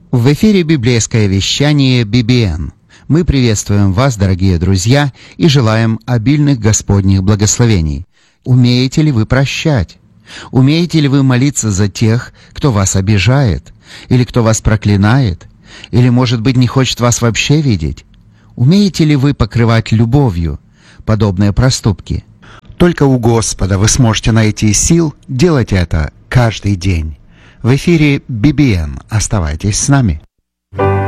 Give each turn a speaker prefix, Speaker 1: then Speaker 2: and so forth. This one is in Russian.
Speaker 1: В эфире библейское вещание BBN. Мы приветствуем вас, дорогие друзья, и желаем обильных Господних благословений. Умеете ли вы прощать? Умеете ли вы молиться за тех, кто вас обижает? Или кто вас проклинает? Или, может быть, не хочет вас вообще видеть? Умеете ли вы покрывать любовью подобные проступки? Только у Господа вы сможете найти сил делать это каждый день. В эфире BBN. Оставайтесь с нами.